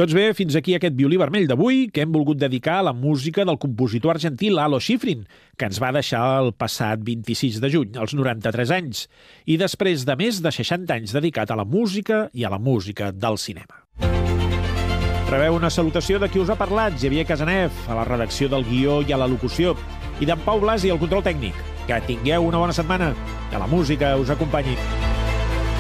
Doncs bé, fins aquí aquest violí vermell d'avui que hem volgut dedicar a la música del compositor argentí Lalo Schifrin, que ens va deixar el passat 26 de juny, als 93 anys, i després de més de 60 anys dedicat a la música i a la música del cinema. Rebeu una salutació de qui us ha parlat, Xavier Casanev, a la redacció del guió i a la locució, i d'en Pau Blasi al control tècnic. Que tingueu una bona setmana, que la música us acompanyi.